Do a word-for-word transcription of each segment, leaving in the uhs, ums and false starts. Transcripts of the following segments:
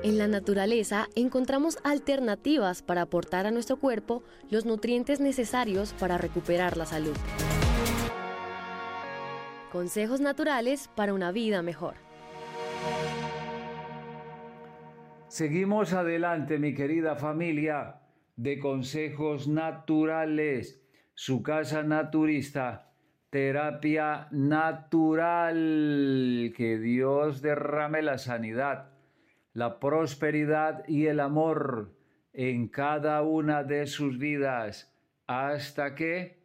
En la naturaleza encontramos alternativas para aportar a nuestro cuerpo los nutrientes necesarios para recuperar la salud. Consejos naturales para una vida mejor. Seguimos adelante, mi querida familia de Consejos Naturales, su casa naturista, terapia natural. Que Dios derrame la sanidad, la prosperidad y el amor en cada una de sus vidas hasta que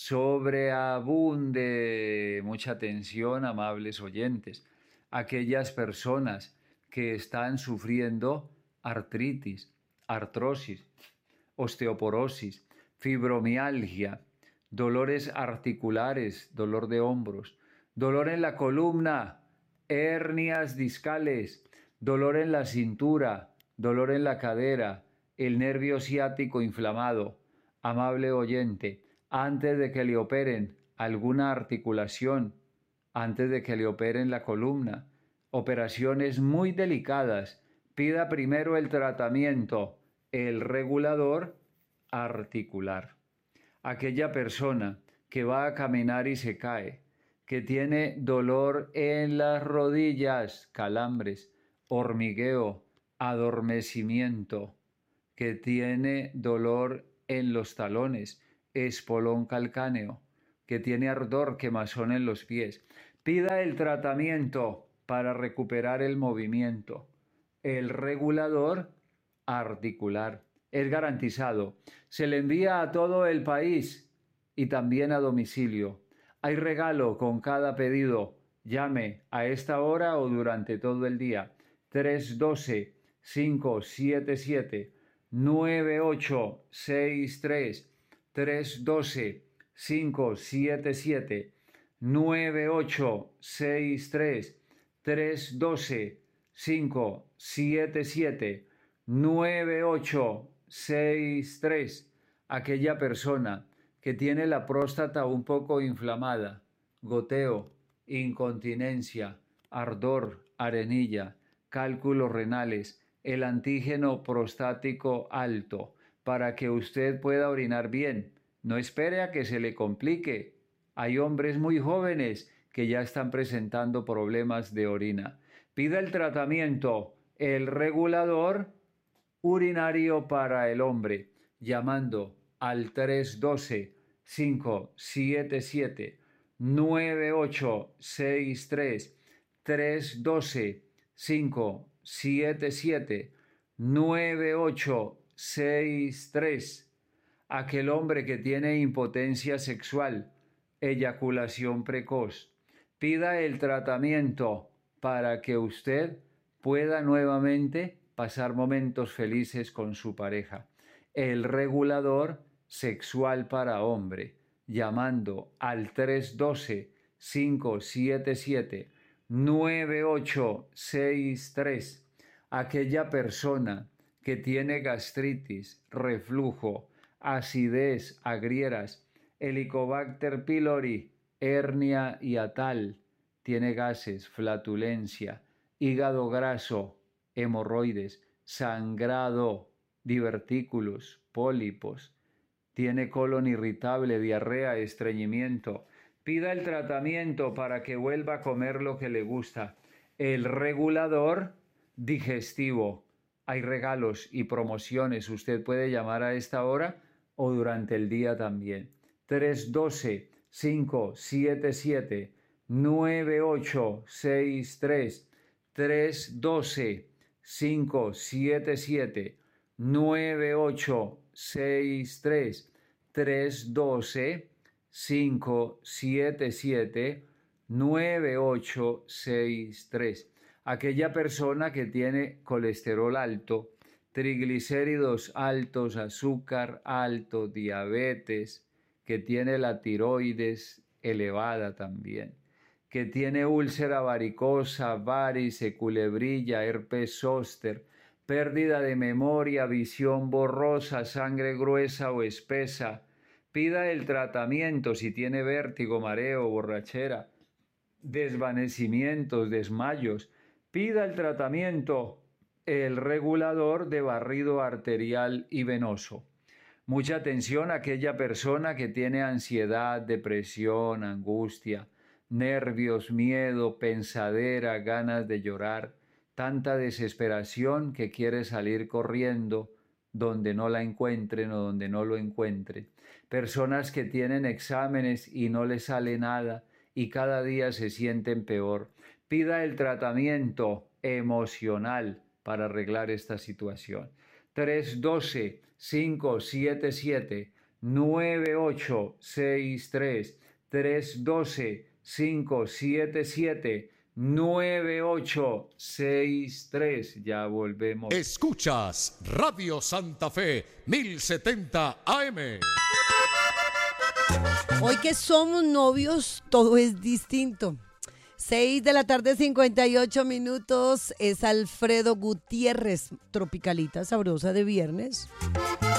sobreabunde. Mucha atención, amables oyentes. Aquellas personas que están sufriendo artritis, artrosis, osteoporosis, fibromialgia, dolores articulares, dolor de hombros, dolor en la columna, hernias discales, dolor en la cintura, dolor en la cadera, el nervio ciático inflamado. Amable oyente, antes de que le operen alguna articulación, antes de que le operen la columna, operaciones muy delicadas, pida primero el tratamiento, el regulador articular. Aquella persona que va a caminar y se cae, que tiene dolor en las rodillas, calambres, hormigueo, adormecimiento, que tiene dolor en los talones, espolón calcáneo, que tiene ardor, quemazón en los pies, pida el tratamiento para recuperar el movimiento. El regulador articular es garantizado. Se le envía a todo el país y también a domicilio. Hay regalo con cada pedido. Llame a esta hora o durante todo el día. tres uno dos, cinco siete siete, nueve ocho seis tres. tres uno dos, cinco siete siete, nueve ocho seis tres. tres uno dos, cinco siete siete, nueve ocho seis tres. Aquella persona que tiene la próstata un poco inflamada, goteo, incontinencia, ardor, arenilla, cálculos renales, el antígeno prostático alto, para que usted pueda orinar bien. No espere a que se le complique. Hay hombres muy jóvenes que ya están presentando problemas de orina. Pida el tratamiento, el regulador urinario para el hombre, llamando al tres uno dos, cinco siete siete, nueve ocho seis tres, tres uno dos, cinco siete siete, nueve ocho seis tres. Aquel hombre que tiene impotencia sexual, eyaculación precoz, pida el tratamiento para que usted pueda nuevamente pasar momentos felices con su pareja. El regulador sexual para hombre, llamando al tres uno dos, cinco siete siete, nueve ocho seis tres. Aquella persona que tiene gastritis, reflujo, acidez, agrieras, Helicobacter pylori, hernia hiatal, tiene gases, flatulencia, hígado graso, hemorroides, sangrado, divertículos, pólipos, tiene colon irritable, diarrea, estreñimiento. Pida el tratamiento para que vuelva a comer lo que le gusta. El regulador digestivo. Hay regalos y promociones. Usted puede llamar a esta hora o durante el día también. tres uno dos, cinco siete siete, nueve ocho seis tres. tres uno dos, cinco siete siete, nueve ocho seis tres. tres uno dos, cinco siete siete, nueve ocho seis tres. Aquella persona que tiene colesterol alto, triglicéridos altos, azúcar alto, diabetes, que tiene la tiroides elevada también, que tiene úlcera varicosa, varice, culebrilla, herpes zóster, pérdida de memoria, visión borrosa, sangre gruesa o espesa. Pida el tratamiento si tiene vértigo, mareo, borrachera, desvanecimientos, desmayos. Pida el tratamiento el regulador de barrido arterial y venoso. Mucha atención a aquella persona que tiene ansiedad, depresión, angustia, nervios, miedo, pensadera, ganas de llorar, tanta desesperación que quiere salir corriendo donde no la encuentren o donde no lo encuentren. Personas que tienen exámenes y no les sale nada y cada día se sienten peor. Pida el tratamiento emocional para arreglar esta situación. tres uno dos, cinco siete siete, nueve ocho seis tres. tres uno dos, cinco siete siete, nueve ocho seis tres. Ya volvemos. Escuchas Radio Santa Fe mil setenta A M. Hoy que somos novios, todo es distinto. seis de la tarde, cincuenta y ocho minutos. Es Alfredo Gutiérrez, Tropicalita Sabrosa de viernes.